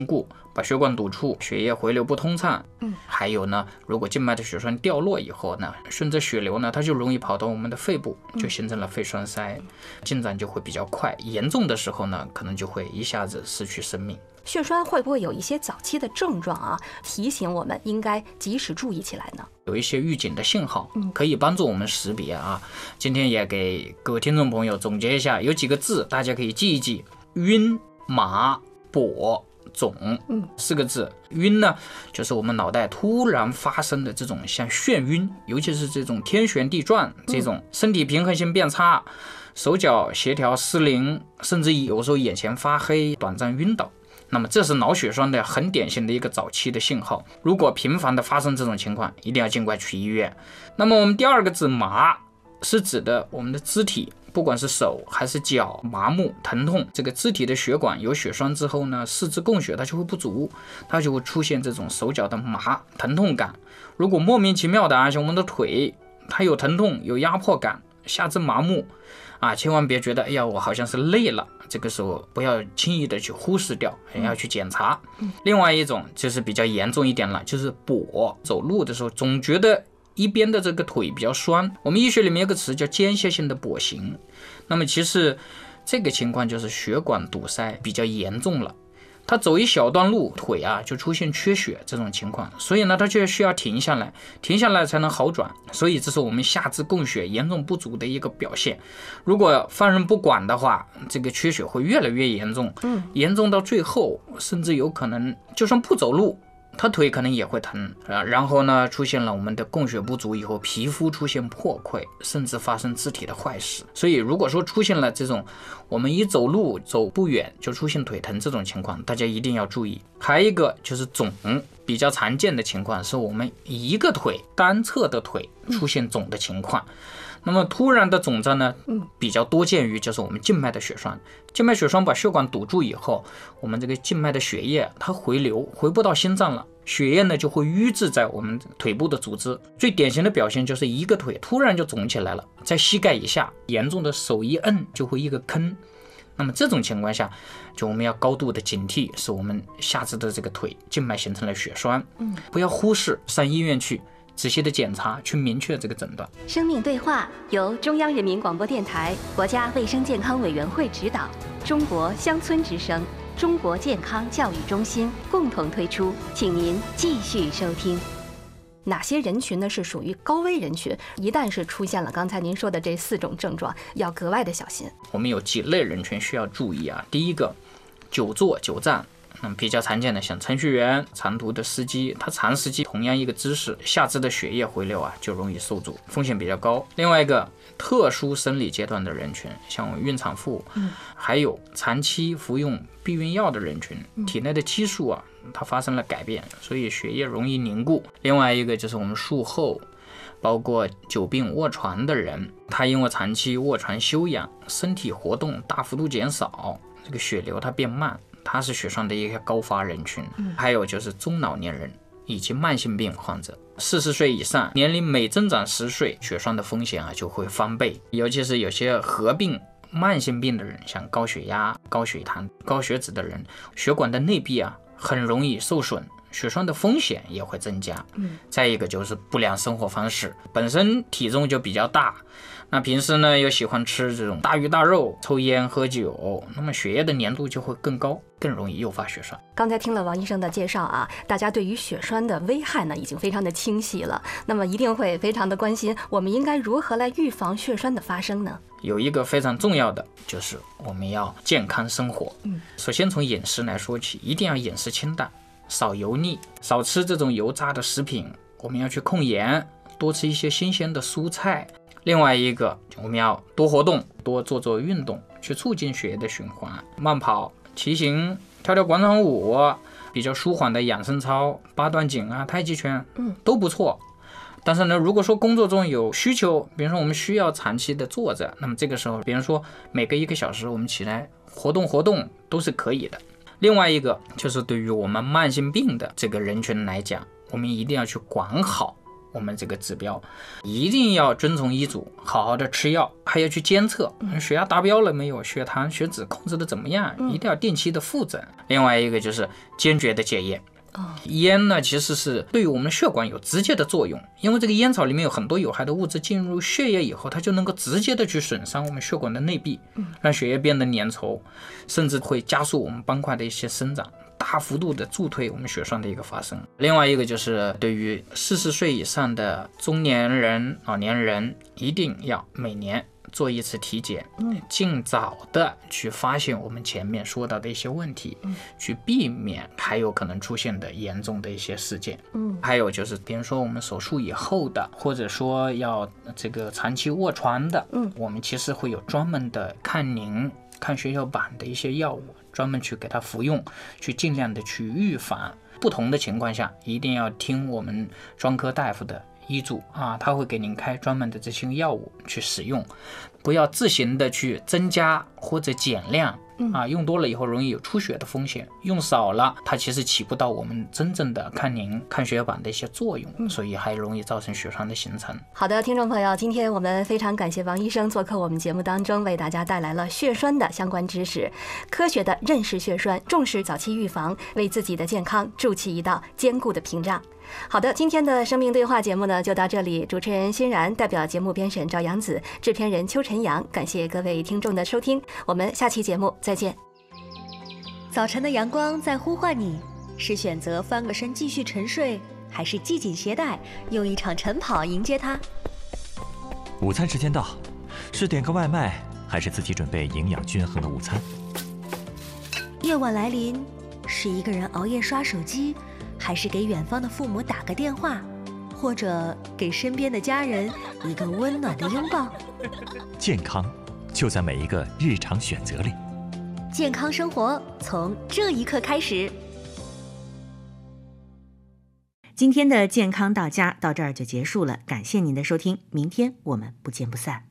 固，把血管堵住，血液回流不通畅。还有呢，如果静脉的血栓掉落以后呢，顺着血流呢，它就容易跑到我们的肺部，就形成了肺栓塞，进展就会比较快。严重的时候呢，可能就会一下子失去生命。 血栓会不会有一些早期的症状啊，提醒我们应该及时注意起来呢？ 有一些预警的信号，可以帮助我们识别啊。今天也给各位听众朋友总结一下，有几个字大家可以记一记：晕、麻、跛、肿，4个字。晕呢，就是我们脑袋突然发生的这种像眩晕，尤其是这种天旋地转，这种身体平衡性变差，手脚协调失灵，甚至有时候眼前发黑，短暂晕倒。那么这是脑血栓的很典型的一个早期的信号，如果频繁的发生这种情况，一定要尽快去医院。那么我们第2个字麻，是指的我们的肢体，不管是手还是脚麻木疼痛，这个肢体的血管有血栓之后呢，四肢供血它就会不足，它就会出现这种手脚的麻疼痛感。如果莫名其妙的像我们的腿它有疼痛有压迫感，下肢麻木千万别觉得哎呀我好像是累了，这个时候不要轻易的去忽视掉，要去检查。另外一种就是比较严重一点了，就是跛，走路的时候总觉得一边的这个腿比较酸，我们医学里面有个词叫间歇性的跛行。那么其实这个情况就是血管堵塞比较严重了，他走一小段路，腿就出现缺血这种情况，所以呢他就需要停下来才能好转。所以这是我们下肢供血严重不足的一个表现。如果放任不管的话，这个缺血会越来越严重，严重到最后甚至有可能就算不走路，他腿可能也会疼然后呢出现了我们的供血不足以后，皮肤出现破溃，甚至发生肢体的坏死。所以如果说出现了这种我们一走路走不远就出现腿疼这种情况，大家一定要注意。还有一个就是肿，比较常见的情况是我们一个腿单侧的腿出现肿的情况。那么突然的肿胀呢，比较多见于就是我们静脉的血栓。静脉血栓把血管堵住以后，我们这个静脉的血液它回流回不到心脏了，血液呢就会淤滞在我们腿部的组织。最典型的表现就是一个腿突然就肿起来了，在膝盖以下，严重的手一摁就会一个坑。那么这种情况下，就我们要高度的警惕，是我们下肢的这个腿静脉形成了血栓，不要忽视，上医院去仔细的检查，去明确这个诊断。 生命对话由中央人民广播电台、国家卫生健康委员会指导，中国乡村之声、中国健康教育中心共同推出，请您继续收听。哪些人群呢是属于高危人群？一旦是出现了刚才您说的这4种症状，要格外的小心。 我们有几类人群需要注意第一个，久坐久站。比较常见的像程序员、长途的司机，他长时间同样一个姿势，下肢的血液回流就容易受阻，风险比较高。另外一个特殊生理阶段的人群，像孕产妇，还有长期服用避孕药的人群，体内的激素它发生了改变，所以血液容易凝固。另外一个就是我们术后包括久病卧床的人，他因为长期卧床休养，身体活动大幅度减少，这个血流它变慢，它是血栓的一个高发人群。还有就是中老年人以及慢性病患者，40岁以上，年龄每增长10岁，血栓的风险就会翻倍。尤其是有些合并慢性病的人，像高血压、高血糖、高血脂的人，血管的内壁很容易受损，血栓的风险也会增加。再一个就是不良生活方式，本身体重就比较大，那平时呢又喜欢吃这种大鱼大肉，抽烟喝酒，那么血液的粘度就会更高，更容易诱发血栓。 刚才听了王医生的介绍大家对于血栓的危害呢已经非常的清晰了，那么一定会非常的关心我们应该如何来预防血栓的发生呢？ 有一个非常重要的就是我们要健康生活。首先从饮食来说起，一定要饮食清淡，少油腻，少吃这种油炸的食品，我们要去控盐，多吃一些新鲜的蔬菜。另外一个我们要多活动，多做运动，去促进血液的循环，慢跑、骑行、跳跳广场舞，比较舒缓的养生操，八段锦太极拳都不错。但是呢，如果说工作中有需求，比如说我们需要长期的坐着，那么这个时候比如说每隔1个小时我们起来活动活动都是可以的。另外一个就是对于我们慢性病的这个人群来讲，我们一定要去管好我们这个指标，一定要遵从医嘱，好好的吃药，还要去监测血压达标了没有，血糖血脂控制的怎么样，一定要定期的复诊。另外一个就是坚决的戒烟。烟呢，其实是对于我们血管有直接的作用，因为这个烟草里面有很多有害的物质进入血液以后，它就能够直接的去损伤我们血管的内壁，让血液变得粘稠，甚至会加速我们斑块的一些生长，大幅度的助推我们血栓的一个发生。另外一个就是对于40岁以上的中年人、老年人，一定要每年做一次体检，尽早的去发现我们前面说到的一些问题，去避免还有可能出现的严重的一些事件。还有就是比如说我们手术以后的，或者说要这个长期卧床的，我们其实会有专门的抗凝、抗血小板的一些药物，专门去给它服用，去尽量的去预防。不同的情况下，一定要听我们专科大夫的医嘱啊，他会给您开专门的这些药物去使用，不要自行的去增加或者减量啊，用多了以后容易有出血的风险，用少了它其实起不到我们真正的抗凝、抗血小板的一些作用，所以还容易造成血栓的形成。 好的，听众朋友，今天我们非常感谢王医生做客我们节目当中，为大家带来了血栓的相关知识，科学的认识血栓，重视早期预防，为自己的健康筑起一道坚固的屏障。好的，今天的生命对话节目呢就到这里，主持人欣然代表节目编审赵阳子，制片人邱晨阳，感谢各位听众的收听，我们下期节目再见。 早晨的阳光在呼唤你，是选择翻个身继续沉睡，还是系紧鞋带用一场晨跑迎接它？ 午餐时间到，是点个外卖，还是自己准备营养均衡的午餐？ 夜晚来临，是一个人熬夜刷手机，还是给远方的父母打个电话，或者给身边的家人一个温暖的拥抱？ 健康就在每一个日常选择里。 健康生活从这一刻开始。 今天的健康到家到这儿就结束了，感谢您的收听，明天我们不见不散。